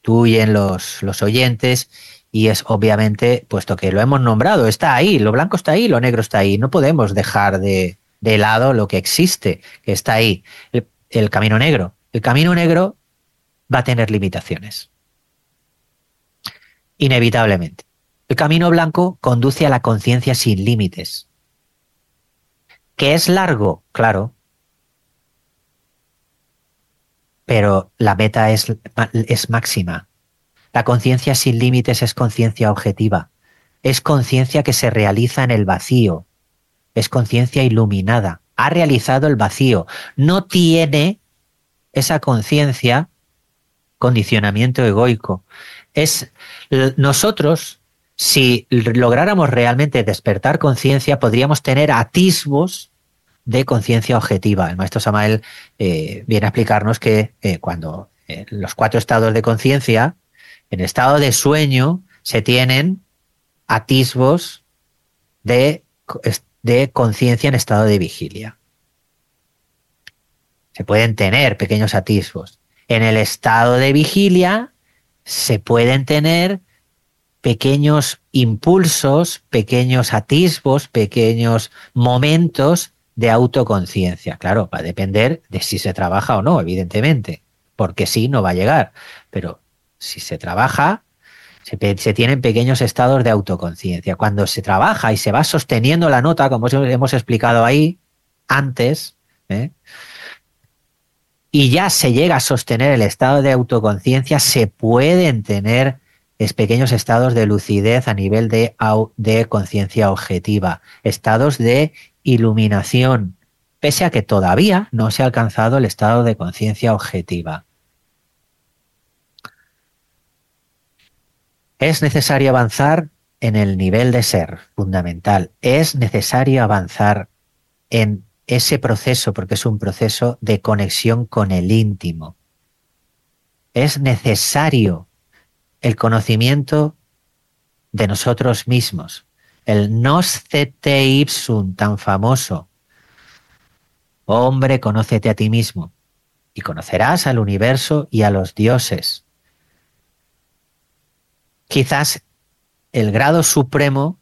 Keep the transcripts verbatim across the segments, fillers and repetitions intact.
intuyen los, los oyentes, y es obviamente, puesto que lo hemos nombrado, está ahí, lo blanco está ahí, lo negro está ahí, no podemos dejar de, de lado lo que existe, que está ahí, el, el camino negro. El camino negro va a tener limitaciones, inevitablemente. El camino blanco conduce a la conciencia sin límites. ¿Que es largo? Claro. Pero la meta es, es máxima. La conciencia sin límites es conciencia objetiva. Es conciencia que se realiza en el vacío. Es conciencia iluminada. Ha realizado el vacío. No tiene esa conciencia condicionamiento egoico. Es nosotros, si lográramos realmente despertar conciencia, podríamos tener atisbos de conciencia objetiva. El maestro Samael eh, viene a explicarnos que eh, cuando eh, los cuatro estados de conciencia, en estado de sueño, se tienen atisbos de, de conciencia en estado de vigilia. Se pueden tener pequeños atisbos. En el estado de vigilia se pueden tener pequeños impulsos, pequeños atisbos, pequeños momentos de autoconciencia. Claro, va a depender de si se trabaja o no, evidentemente, porque sí, no va a llegar. Pero si se trabaja, se, se tienen pequeños estados de autoconciencia. Cuando se trabaja y se va sosteniendo la nota, como hemos explicado ahí antes, ¿eh? y ya se llega a sostener el estado de autoconciencia, se pueden tener es pequeños estados de lucidez a nivel de, de conciencia objetiva, estados de iluminación, pese a que todavía no se ha alcanzado el estado de conciencia objetiva. Es necesario avanzar en el nivel de ser fundamental. Es necesario avanzar en ese proceso, porque es un proceso de conexión con el íntimo. Es necesario el conocimiento de nosotros mismos. El noscete ipsum tan famoso. Hombre, conócete a ti mismo y conocerás al universo y a los dioses. Quizás el grado supremo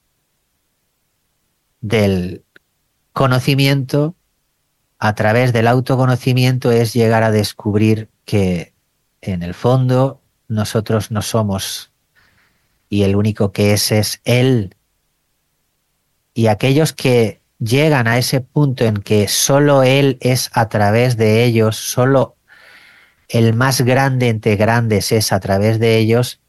del conocimiento a través del autoconocimiento es llegar a descubrir que en el fondo nosotros no somos y el único que es es Él. Y aquellos que llegan a ese punto en que solo Él es a través de ellos, solo el más grande entre grandes es a través de ellos,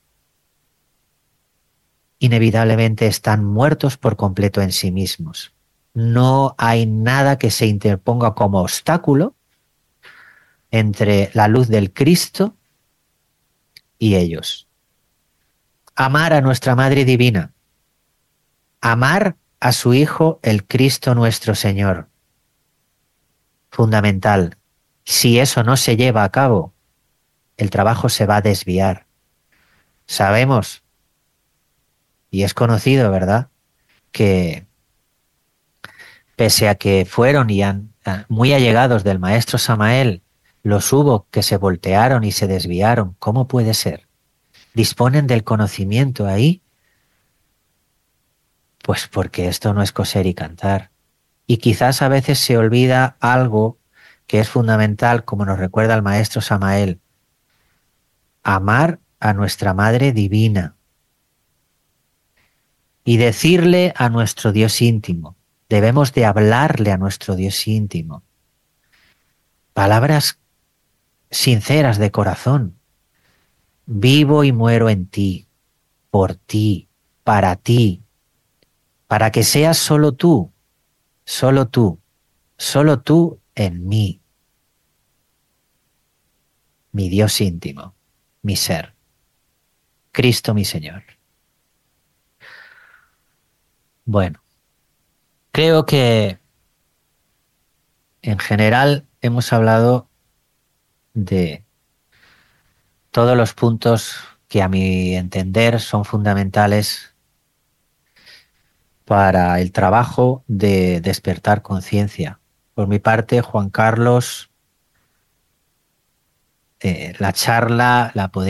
inevitablemente están muertos por completo en sí mismos. No hay nada que se interponga como obstáculo entre la luz del Cristo y ellos. Amar a nuestra Madre Divina, amar a su Hijo, el Cristo nuestro Señor. Fundamental. Si eso no se lleva a cabo, el trabajo se va a desviar. Sabemos, y es conocido, ¿verdad?, que pese a que fueron y han, muy allegados del maestro Samael, los hubo que se voltearon y se desviaron. ¿Cómo puede ser? ¿Disponen del conocimiento ahí? Pues porque esto no es coser y cantar. Y quizás a veces se olvida algo que es fundamental, como nos recuerda el maestro Samael. Amar a nuestra Madre Divina y decirle a nuestro Dios íntimo. Debemos de hablarle a nuestro Dios íntimo. Palabras sinceras de corazón. Vivo y muero en ti, por ti, para ti, para que seas solo tú, solo tú, solo tú en mí. Mi Dios íntimo, mi ser, Cristo mi Señor. Bueno, creo que en general hemos hablado de todos los puntos que a mi entender son fundamentales para el trabajo de despertar conciencia. Por mi parte, Juan Carlos, eh, la charla la podemos